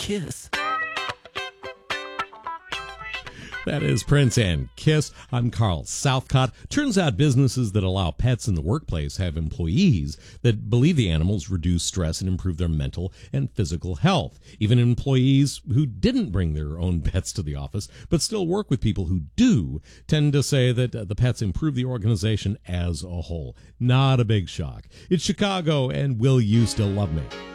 Kiss. That is Prince and Kiss. I'm Carl Southcott. Turns out businesses that allow pets in the workplace have employees that believe the animals reduce stress and improve their mental and physical health. Even employees who didn't bring their own pets to the office but still work with people who do tend to say that the pets improve the organization as a whole. Not a big shock. It's Chicago, and Will You Still Love Me?